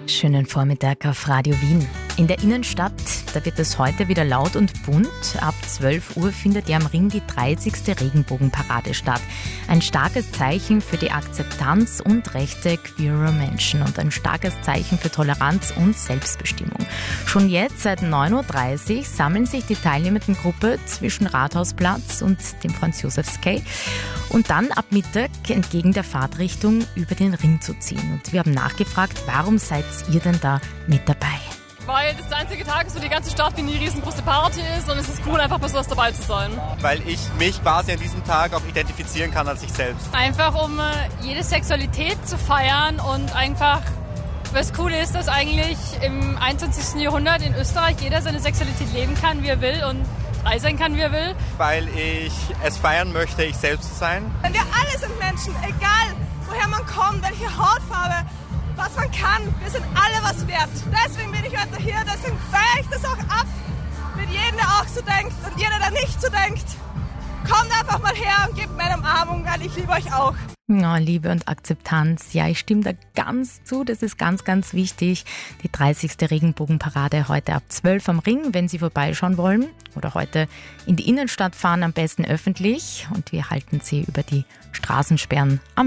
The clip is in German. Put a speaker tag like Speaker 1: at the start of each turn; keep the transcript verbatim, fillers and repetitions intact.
Speaker 1: Schönen Vormittag auf Radio Wien. In der Innenstadt, da wird es heute wieder laut und bunt. Ab zwölf Uhr findet ja am Ring die dreißigste Regenbogenparade statt. Ein starkes Zeichen für die Akzeptanz und Rechte queerer Menschen und ein starkes Zeichen für Toleranz und Selbstbestimmung. Schon jetzt seit neun Uhr dreißig sammeln sich die teilnehmenden Gruppe zwischen Rathausplatz und dem Franz-Josefs-Quai und dann ab Mittag entgegen der Fahrtrichtung über den Ring zu ziehen. Und wir haben nachgefragt, warum seid ihr denn da mit dabei?
Speaker 2: Weil das der einzige Tag ist, wo die ganze Stadt wie eine riesengroße Party ist und es ist cool, einfach bei sowas dabei zu sein.
Speaker 3: Weil ich mich quasi an diesem Tag auch identifizieren kann als ich selbst.
Speaker 2: Einfach um äh, jede Sexualität zu feiern und einfach, was cool ist, dass eigentlich im einundzwanzigsten Jahrhundert in Österreich jeder seine Sexualität leben kann, wie er will und frei sein kann, wie er will.
Speaker 3: Weil ich es feiern möchte, ich selbst zu sein.
Speaker 4: Denn wir alle sind Menschen, egal woher man kommt, welche Hautfarbe, was man kann. Wir sind alle was wert. Deswegen bin ich heute hier, deswegen feiere ich das auch ab. Mit jedem, der auch so denkt und jeder, der nicht so denkt. Kommt einfach mal her und gebt mir eine Umarmung, weil ich liebe euch auch.
Speaker 1: Ja, Liebe und Akzeptanz. Ja, ich stimme da ganz zu. Das ist ganz, ganz wichtig. Die dreißigste Regenbogenparade heute ab zwölf am Ring, wenn Sie vorbeischauen wollen. Oder heute in die Innenstadt fahren, am besten öffentlich. Und wir halten Sie über die Straßensperren am